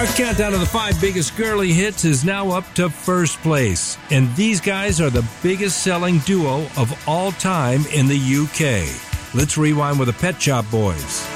Our countdown of the 5 biggest girly hits is now up to first place. And these guys are the biggest selling duo of all time in the UK. Let's rewind with the Pet Shop Boys.